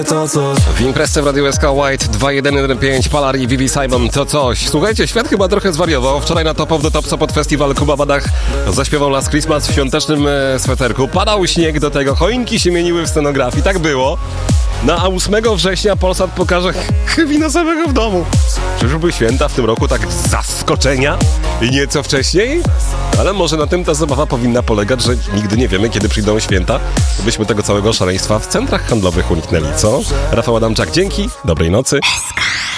to coś. W imprezce w Radio SK White 2115 Palar i Vivi Simon to coś. Słuchajcie, świat chyba trochę zwariował. Wczoraj na Top of the Top pod festiwal Kuba Badach zaśpiewał Last Christmas w świątecznym sweterku. Padał śnieg do tego, choinki się mieniły w scenografii, tak było. No a 8 września Polsat pokaże wino samego w domu. Czyżby święta w tym roku tak z zaskoczenia i nieco wcześniej? Ale może na tym ta zabawa powinna polegać, że nigdy nie wiemy, kiedy przyjdą święta, byśmy tego całego szaleństwa w centrach handlowych uniknęli, co? Rafał Adamczak, dzięki, dobrej nocy.